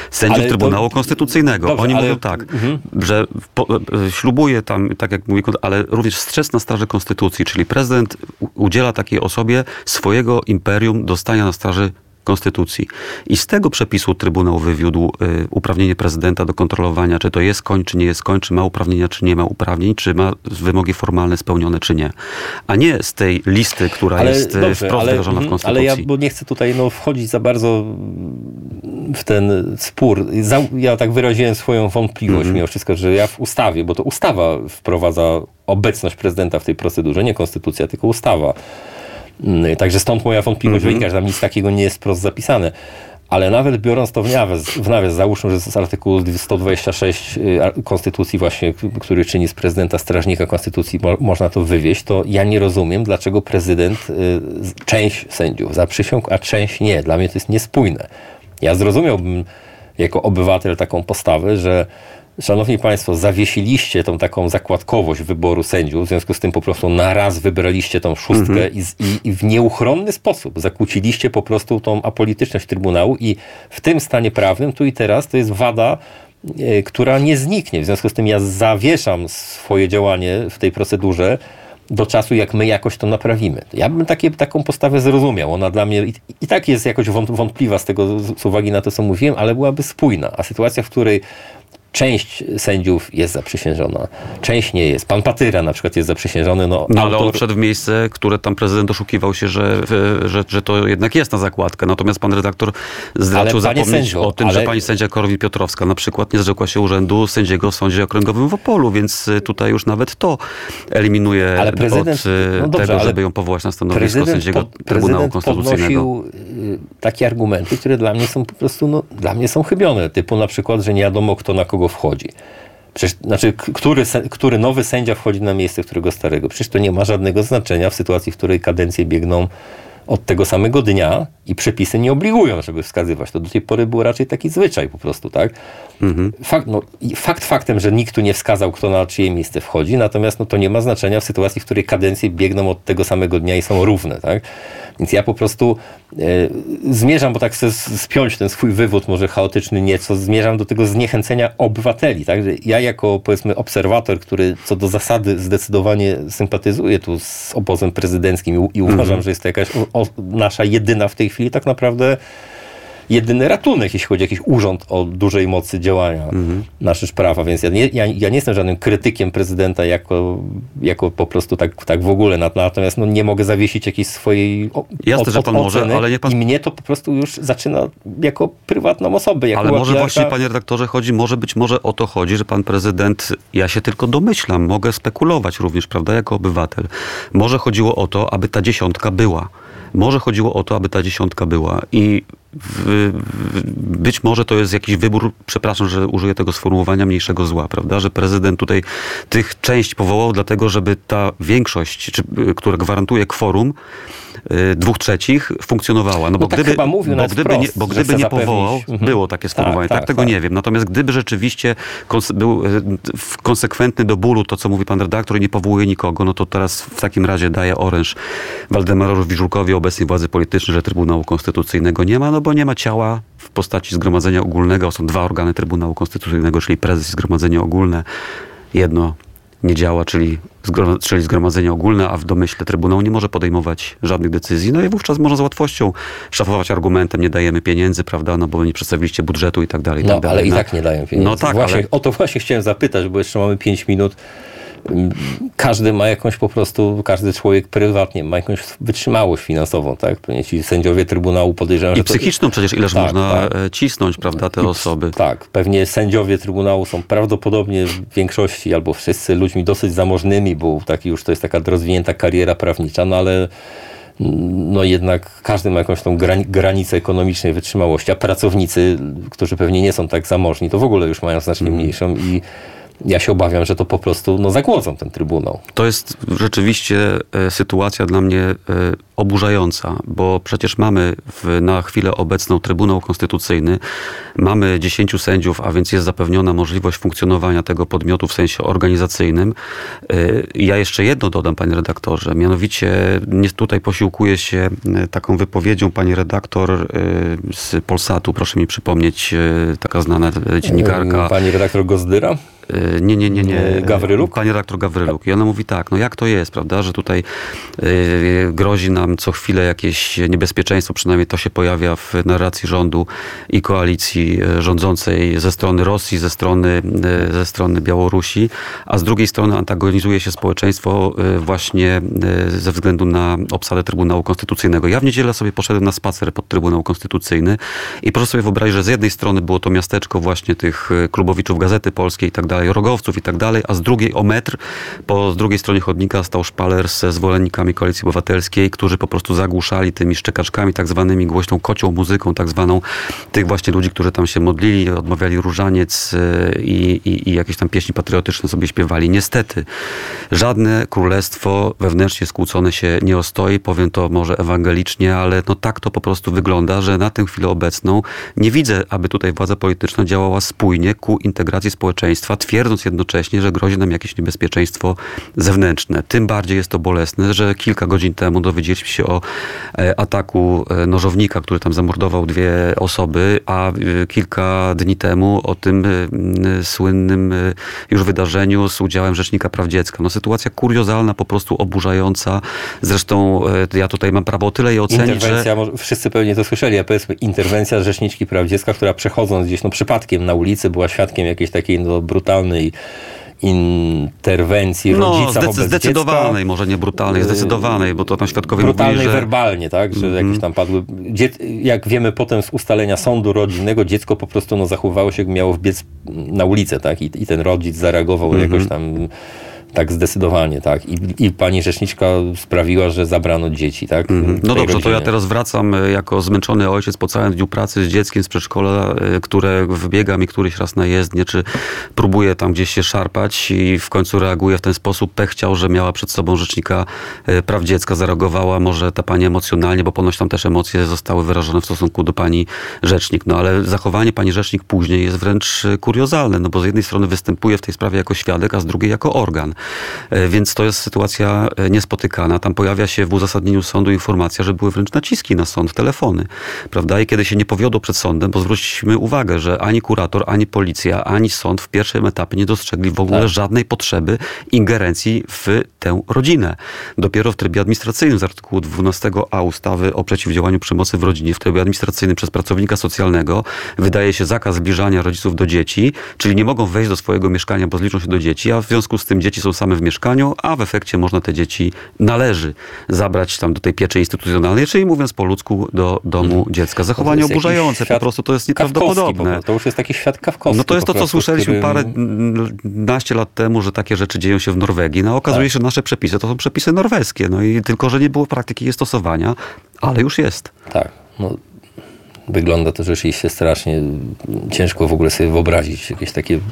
sędziów Trybunału Konstytucyjnego. Dobrze, oni mówią tak, że ślubuje tam, tak jak mówi, ale również strzec na straży Konstytucji, czyli prezydent udziela takiej osobie swojego imperium do stania na straży Konstytucji. I z tego przepisu Trybunał wywiódł uprawnienie prezydenta do kontrolowania, czy to jest koń, czy nie jest koń, czy ma uprawnienia, czy nie ma uprawnień, czy ma wymogi formalne spełnione, czy nie. A nie z tej listy, która jest wprost wyrażona w Konstytucji. Ale ja nie chcę tutaj wchodzić za bardzo w ten spór. Ja tak wyraziłem swoją wątpliwość mimo wszystko, że ja w ustawie, bo to ustawa wprowadza obecność prezydenta w tej procedurze, nie konstytucja, tylko ustawa. Także stąd moja wątpliwość wynika, że tam nic takiego nie jest wprost zapisane. Ale nawet biorąc to w nawias, załóżmy, że z artykułu 126 Konstytucji właśnie, który czyni z prezydenta strażnika Konstytucji, można to wywieźć, to ja nie rozumiem, dlaczego prezydent część sędziów zaprzysiągł, a część nie. Dla mnie to jest niespójne. Ja zrozumiałbym jako obywatel taką postawę, że szanowni państwo, zawiesiliście tą taką zakładkowość wyboru sędziów, w związku z tym po prostu na raz wybraliście tą szóstkę i w nieuchronny sposób zakłóciliście po prostu tą apolityczność Trybunału i w tym stanie prawnym tu i teraz to jest wada, która nie zniknie. W związku z tym ja zawieszam swoje działanie w tej procedurze do czasu, jak my jakoś to naprawimy. Ja bym taką postawę zrozumiał. Ona dla mnie i tak jest jakoś wątpliwa z uwagi na to, co mówiłem, ale byłaby spójna. A sytuacja, w której część sędziów jest zaprzysiężona, część nie jest. Pan Patyra na przykład jest zaprzysiężony. Ale on wszedł w miejsce, które tam prezydent oszukiwał się, że to jednak jest na zakładkę. Natomiast pan redaktor zdradził zapomnieć o tym, że pani sędzia Korwin-Piotrowska na przykład nie zrzekła się urzędu sędziego w Sądzie Okręgowym w Opolu, więc tutaj już nawet to eliminuje od tego, żeby ją powołać na stanowisko sędziego Trybunału Konstytucyjnego. Podnosił takie argumenty, które dla mnie są po prostu, dla mnie są chybione. Typu na przykład, że nie wiadomo, kto na kogo wchodzi. Przecież, który nowy sędzia wchodzi na miejsce którego starego. Przecież to nie ma żadnego znaczenia w sytuacji, w której kadencje biegną od tego samego dnia i przepisy nie obligują, żeby wskazywać. To do tej pory był raczej taki zwyczaj po prostu, tak? Fakt faktem, że nikt tu nie wskazał, kto na czyje miejsce wchodzi, natomiast to nie ma znaczenia w sytuacji, w której kadencje biegną od tego samego dnia i są równe, tak? Więc ja po prostu zmierzam, bo tak chcę spiąć ten swój wywód, może chaotyczny nieco, zmierzam do tego zniechęcenia obywateli, tak? Że ja jako, powiedzmy, obserwator, który co do zasady zdecydowanie sympatyzuje tu z obozem prezydenckim i uważam, że jest to jakaś nasza jedyna w tej chwili tak naprawdę jedyny ratunek, jeśli chodzi o jakiś urząd o dużej mocy działania na rzecz prawa. Więc ja nie jestem żadnym krytykiem prezydenta jako po prostu tak w ogóle. Natomiast nie mogę zawiesić jakiejś swojej Jasne, że pan oceny może, ale niech pan... I mnie to po prostu już zaczyna jako prywatną osobę. Ale może właśnie, panie redaktorze, być może o to chodzi, że pan prezydent, ja się tylko domyślam, mogę spekulować również, prawda, jako obywatel. Może chodziło o to, aby ta dziesiątka była. I być może to jest jakiś wybór, przepraszam, że użyję tego sformułowania, mniejszego zła, prawda, że prezydent tutaj tych część powołał dlatego, żeby ta większość, która gwarantuje kworum 2/3 funkcjonowała. Bo gdyby nie powołał, było takie sformułowanie, tego nie wiem. Natomiast gdyby rzeczywiście był konsekwentny do bólu to, co mówi pan redaktor i nie powołuje nikogo, no to teraz w takim razie daje oręż Waldemarowi Żurkowi, obecnej władzy politycznej, że Trybunału Konstytucyjnego nie ma, bo nie ma ciała w postaci Zgromadzenia Ogólnego. Są dwa organy Trybunału Konstytucyjnego, czyli prezes i Zgromadzenie Ogólne. Jedno nie działa, czyli Zgromadzenie Ogólne, a w domyśle Trybunał nie może podejmować żadnych decyzji. No i wówczas można z łatwością szafować argumentem, nie dajemy pieniędzy, prawda, bo nie przedstawiliście budżetu i tak dalej. Ale i tak nie dają pieniędzy. O to właśnie chciałem zapytać, bo jeszcze mamy 5 minut. Każdy ma jakąś po prostu, każdy człowiek prywatnie ma jakąś wytrzymałość finansową, tak? Pewnie ci sędziowie Trybunału podejrzewam, że psychiczną przecież ileż można cisnąć, prawda, te osoby. Tak, pewnie sędziowie Trybunału są prawdopodobnie w większości albo wszyscy ludźmi dosyć zamożnymi, bo to jest taka rozwinięta kariera prawnicza, ale jednak każdy ma jakąś tą granicę ekonomicznej wytrzymałości, a pracownicy, którzy pewnie nie są tak zamożni, to w ogóle już mają znacznie mniejszą ja się obawiam, że to po prostu zagłodzą ten Trybunał. To jest rzeczywiście sytuacja dla mnie oburzająca, bo przecież mamy na chwilę obecną Trybunał Konstytucyjny, mamy 10 sędziów, a więc jest zapewniona możliwość funkcjonowania tego podmiotu w sensie organizacyjnym. Ja jeszcze jedno dodam, panie redaktorze, mianowicie tutaj posiłkuję się taką wypowiedzią pani redaktor z Polsatu, proszę mi przypomnieć, taka znana dziennikarka. Pani redaktor Gozdyra? Nie. Gawryluk? Pani redaktor Gawryluk. I ona mówi tak, no jak to jest, prawda, że tutaj grozi nam co chwilę jakieś niebezpieczeństwo, przynajmniej to się pojawia w narracji rządu i koalicji rządzącej ze strony Rosji, ze strony Białorusi, a z drugiej strony antagonizuje się społeczeństwo właśnie ze względu na obsadę Trybunału Konstytucyjnego. Ja w niedzielę sobie poszedłem na spacer pod Trybunał Konstytucyjny i proszę sobie wyobrazić, że z jednej strony było to miasteczko właśnie tych klubowiczów Gazety Polskiej i tak dalej, rogowców i tak dalej, a z drugiej o metr z drugiej stronie chodnika stał szpaler ze zwolennikami Koalicji Obywatelskiej, którzy po prostu zagłuszali tymi szczekaczkami, tak zwanymi głośną kocią muzyką, tak zwaną tych właśnie ludzi, którzy tam się modlili, odmawiali różaniec i jakieś tam pieśni patriotyczne sobie śpiewali. Niestety, żadne królestwo wewnętrznie skłócone się nie ostoi, powiem to może ewangelicznie, ale no tak to po prostu wygląda, że na tę chwilę obecną nie widzę, aby tutaj władza polityczna działała spójnie ku integracji społeczeństwa, twierdząc jednocześnie, że grozi nam jakieś niebezpieczeństwo zewnętrzne. Tym bardziej jest to bolesne, że kilka godzin temu dowiedzieliśmy się o ataku nożownika, który tam zamordował 2 osoby, a kilka dni temu o tym słynnym już wydarzeniu z udziałem Rzecznika Praw Dziecka. No sytuacja kuriozalna, po prostu oburzająca. Zresztą ja tutaj mam prawo o tyle je ocenić, interwencja, może wszyscy pewnie to słyszeli, a powiedzmy interwencja Rzeczniczki Praw Dziecka, która przechodząc gdzieś przypadkiem na ulicy była świadkiem jakiejś takiej brutalnej interwencji rodzica wobec zdecydowanej, dziecka. może nie brutalnej, zdecydowanej, bo to tam świadkowie brutalnej mówili, że... werbalnie, tak? Że jakieś tam padły... Jak wiemy potem z ustalenia sądu rodzinnego, dziecko po prostu zachowywało się, jak miało wbiec na ulicę, tak? I ten rodzic zareagował jakoś tam tak zdecydowanie, tak. I pani rzeczniczka sprawiła, że zabrano dzieci, tak. No dobrze, to ja teraz wracam jako zmęczony ojciec po całym dniu pracy z dzieckiem z przedszkola, które wybiega mi któryś raz na jezdnię, czy próbuje tam gdzieś się szarpać i w końcu reaguje w ten sposób. Pech chciał, że miała przed sobą Rzecznika Praw Dziecka, zareagowała może ta pani emocjonalnie, bo ponoć tam też emocje zostały wyrażone w stosunku do pani rzecznik. No ale zachowanie pani rzecznik później jest wręcz kuriozalne, no bo z jednej strony występuje w tej sprawie jako świadek, a z drugiej jako organ. Więc to jest sytuacja niespotykana. Tam pojawia się w uzasadnieniu sądu informacja, że były wręcz naciski na sąd, telefony, prawda? I kiedy się nie powiodło przed sądem, bo zwróciliśmy uwagę, że ani kurator, ani policja, ani sąd w pierwszym etapie nie dostrzegli w ogóle żadnej potrzeby ingerencji w tę rodzinę. Dopiero w trybie administracyjnym z artykułu 12a ustawy o przeciwdziałaniu przemocy w rodzinie, w trybie administracyjnym przez pracownika socjalnego wydaje się zakaz zbliżania rodziców do dzieci, czyli nie mogą wejść do swojego mieszkania, bo zliczą się do dzieci, a w związku z tym dzieci są same w mieszkaniu, a w efekcie można te dzieci należy zabrać tam do tej pieczy instytucjonalnej, czyli mówiąc po ludzku do domu dziecka. Zachowanie oburzające, po prostu to jest nieprawdopodobne. To już jest taki świat kawkowski. No to jest to, co słyszeliśmy paręnaście lat temu, że takie rzeczy dzieją się w Norwegii. No okazuje się, że nasze przepisy to są przepisy norweskie. No i tylko, że nie było praktyki jej stosowania, ale już jest. Tak. No. Wygląda to rzeczywiście strasznie. Ciężko w ogóle sobie wyobrazić jakieś takie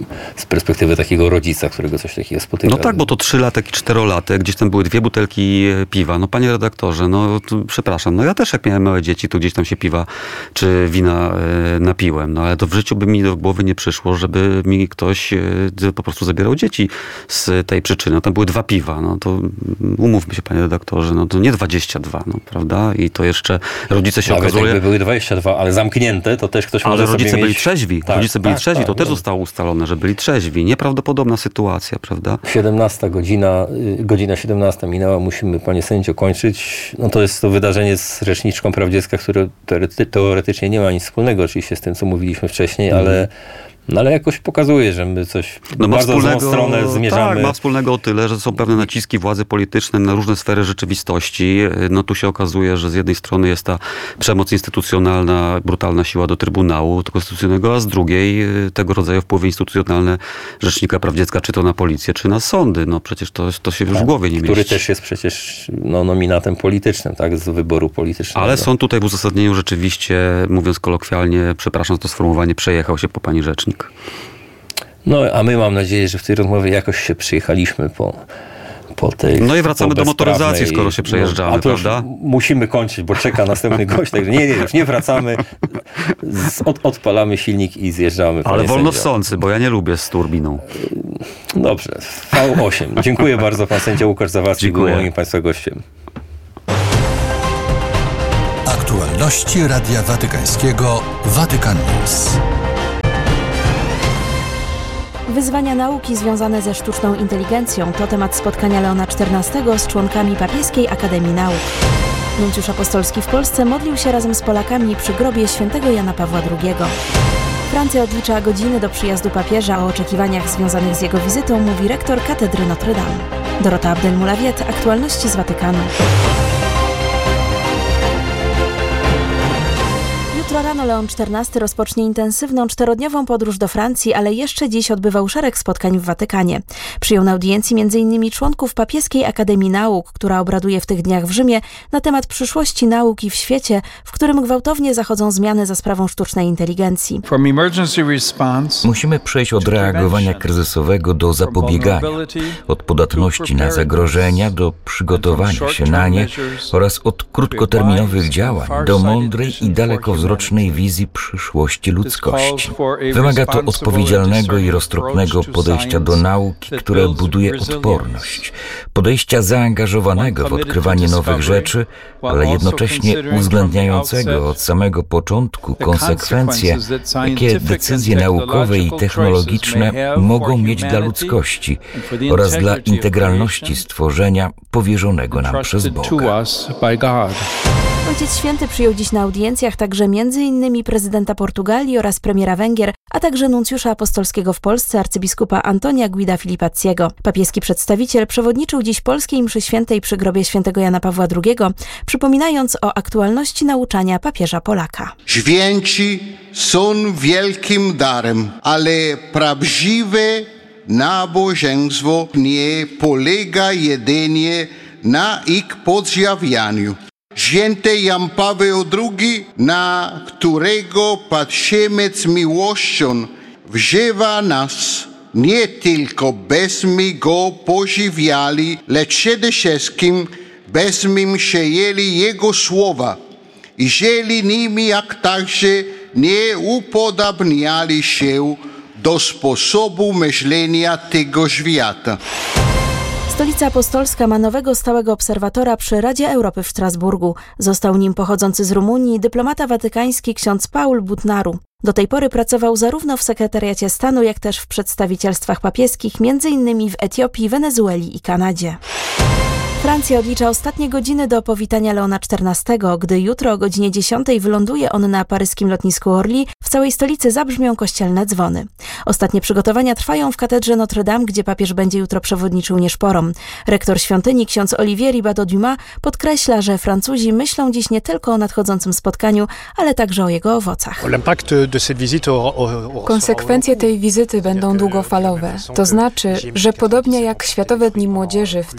z perspektywy takiego rodzica, którego coś takiego spotyka. No tak, bo to 3-latek i 4-latek, gdzieś tam były 2 butelki piwa. No panie redaktorze, no przepraszam, no ja też jak miałem małe dzieci, to gdzieś tam się piwa czy wina napiłem. No ale to w życiu by mi do głowy nie przyszło, żeby mi ktoś po prostu zabierał dzieci z tej przyczyny. No, tam były 2 piwa, no to umówmy się panie redaktorze, no to nie 22, no prawda? I to jeszcze rodzice się nawet okazuje... jakby były 22, ale zamknięte, to też ktoś może ale rodzice sobie byli mieć... trzeźwi. Tak, rodzice byli trzeźwi. To też no. zostało ustalone, że byli trzeźwi. Nieprawdopodobna sytuacja, prawda? 17 godzina 17 minęła. Musimy, panie sędzio, kończyć. No to jest to wydarzenie z Rzeczniczką Praw Dziecka, które teoretycznie nie ma nic wspólnego oczywiście z tym, co mówiliśmy wcześniej, ale jakoś pokazuje, że my coś bardzo złą stronę zmierzamy. Tak, ma wspólnego o tyle, że są pewne naciski władzy politycznej na różne sfery rzeczywistości. No tu się okazuje, że z jednej strony jest ta przemoc instytucjonalna, brutalna siła do Trybunału Konstytucyjnego, a z drugiej tego rodzaju wpływy instytucjonalne Rzecznika Praw Dziecka, czy to na policję, czy na sądy. No przecież to się już w głowie nie mieści. Który też jest przecież nominatem politycznym, tak, z wyboru politycznego. Ale sąd tutaj w uzasadnieniu rzeczywiście, mówiąc kolokwialnie, przepraszam za to sformułowanie, przejechał się po pani rzecznik. No, a my mam nadzieję, że w tej rozmowie jakoś się przyjechaliśmy po tej... No i wracamy do motoryzacji, skoro się przejeżdżamy, prawda? Musimy kończyć, bo czeka następny gość, także już nie wracamy. Odpalamy silnik i zjeżdżamy. Ale wolnowsący, bo ja nie lubię z turbiną. Dobrze, V8. Dziękuję bardzo, pan sędzia Łukasz Zawadzki był moim państwa gościem. Aktualności Radia Watykańskiego Vatican News. Wyzwania nauki związane ze sztuczną inteligencją to temat spotkania Leona XIV z członkami Papieskiej Akademii Nauk. Nuncjusz apostolski w Polsce modlił się razem z Polakami przy grobie świętego Jana Pawła II. Francja odlicza godziny do przyjazdu papieża. O oczekiwaniach związanych z jego wizytą mówi rektor katedry Notre Dame. Dorota Abdel-Mulawiet, aktualności z Watykanu. Jutro rano Leon XIV rozpocznie intensywną 4-dniową podróż do Francji, ale jeszcze dziś odbywał szereg spotkań w Watykanie. Przyjął na audiencji m.in. członków Papieskiej Akademii Nauk, która obraduje w tych dniach w Rzymie na temat przyszłości nauki w świecie, w którym gwałtownie zachodzą zmiany za sprawą sztucznej inteligencji. Musimy przejść od reagowania kryzysowego do zapobiegania, od podatności na zagrożenia do przygotowania się na nie oraz od krótkoterminowych działań do mądrej i dalekowzrocznej wizji przyszłości ludzkości. Wymaga to odpowiedzialnego i roztropnego podejścia do nauki, które buduje odporność, podejścia zaangażowanego w odkrywanie nowych rzeczy, ale jednocześnie uwzględniającego od samego początku konsekwencje, jakie decyzje naukowe i technologiczne mogą mieć dla ludzkości oraz dla integralności stworzenia powierzonego nam przez Boga. Ojciec Święty przyjął dziś na audiencjach także m.in. prezydenta Portugalii oraz premiera Węgier, a także nuncjusza apostolskiego w Polsce arcybiskupa Antonia Guida Filipacciego. Papieski przedstawiciel przewodniczył dziś polskiej mszy świętej przy grobie świętego Jana Pawła II, przypominając o aktualności nauczania papieża Polaka. Święci są wielkim darem, ale prawdziwe nabożeństwo nie polega jedynie na ich podziwianiu. Święty Jan Paweł II, na którego patrzymy z miłością, wzywa nas nie tylko byśmy go podziwiali, lecz przede wszystkim byśmy przyjęli jego słowa i żyli nimi, jak także nie upodabniali się do sposobu myślenia tego świata. Stolica Apostolska ma nowego stałego obserwatora przy Radzie Europy w Strasburgu. Został nim pochodzący z Rumunii dyplomata watykański ksiądz Paul Butnaru. Do tej pory pracował zarówno w sekretariacie stanu, jak też w przedstawicielstwach papieskich, m.in. w Etiopii, Wenezueli i Kanadzie. Francja odlicza ostatnie godziny do powitania Leona XIV. Gdy jutro o godzinie 10 wyląduje on na paryskim lotnisku Orly, w całej stolicy zabrzmią kościelne dzwony. Ostatnie przygotowania trwają w katedrze Notre Dame, gdzie papież będzie jutro przewodniczył nieszporom. Rektor świątyni, ksiądz Olivier Ribado-Dumas, podkreśla, że Francuzi myślą dziś nie tylko o nadchodzącym spotkaniu, ale także o jego owocach. Konsekwencje tej wizyty będą długofalowe. To znaczy, że podobnie jak Światowe Dni Młodzieży w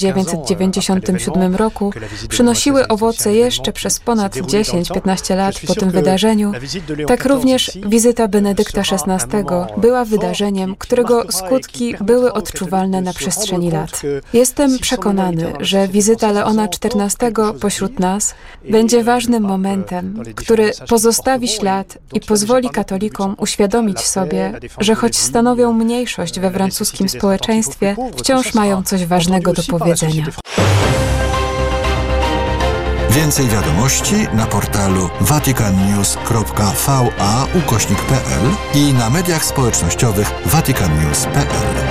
1997 roku przynosiły owoce jeszcze przez ponad 10-15 lat po tym wydarzeniu, tak również wizyta Benedykta XVI była wydarzeniem, którego skutki były odczuwalne na przestrzeni lat. Jestem przekonany, że wizyta Leona XIV pośród nas będzie ważnym momentem, który pozostawi ślad i pozwoli katolikom uświadomić sobie, że choć stanowią mniejszość we francuskim społeczeństwie, wciąż mają coś ważnego do powiedzenia. Więcej wiadomości na portalu vaticannews.va/pl i na mediach społecznościowych vaticannews.pl.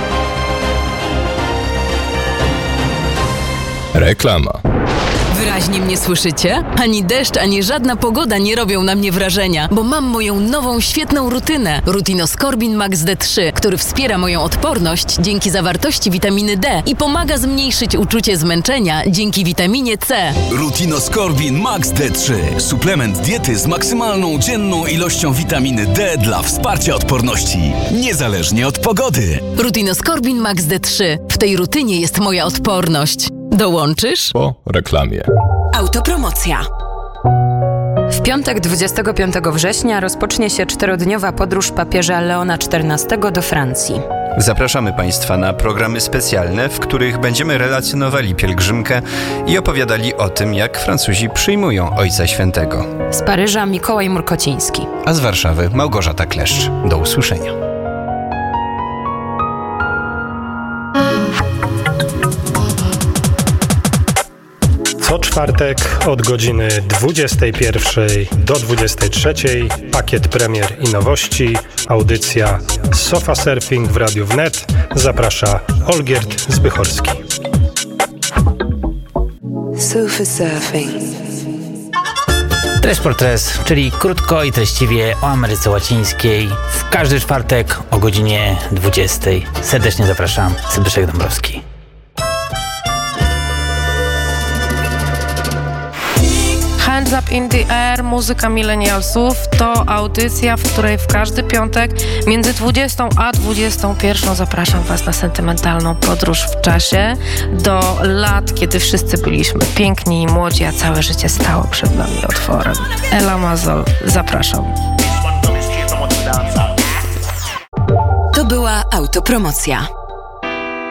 Reklama. Wyraźnie mnie słyszycie? Ani deszcz, ani żadna pogoda nie robią na mnie wrażenia, bo mam moją nową, świetną rutynę. Rutinoskorbin Max D3, który wspiera moją odporność dzięki zawartości witaminy D i pomaga zmniejszyć uczucie zmęczenia dzięki witaminie C. Rutinoskorbin Max D3. Suplement diety z maksymalną dzienną ilością witaminy D dla wsparcia odporności, niezależnie od pogody. Rutinoskorbin Max D3. W tej rutynie jest moja odporność. Dołączysz? Po reklamie. Autopromocja. W piątek 25 września rozpocznie się 4-dniowa podróż papieża Leona XIV do Francji. Zapraszamy Państwa na programy specjalne, w których będziemy relacjonowali pielgrzymkę i opowiadali o tym, jak Francuzi przyjmują Ojca Świętego. Z Paryża Mikołaj Murkociński. A z Warszawy Małgorzata Kleszcz. Do usłyszenia. Co czwartek od godziny 21 do 23 pakiet premier i nowości, audycja Sofa Surfing w Radiu Wnet. Zaprasza Olgierd Zbychorski. Sofa Surfing. Tres por tres, czyli krótko i treściwie o Ameryce Łacińskiej. W każdy czwartek o godzinie 20. Serdecznie zapraszam, Zbyszek Dąbrowski. Hands Up in the Air, muzyka millennialsów to audycja, w której w każdy piątek między 20 a 21 zapraszam Was na sentymentalną podróż w czasie do lat, kiedy wszyscy byliśmy piękni i młodzi, a całe życie stało przed nami otworem. Ela Mazol, zapraszam. To była autopromocja.